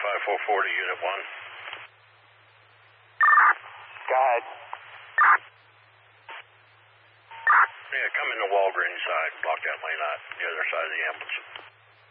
5440, Unit 1. Go ahead. Yeah, come in the Walgreens side. Block that lane out, the other side of the ambulance.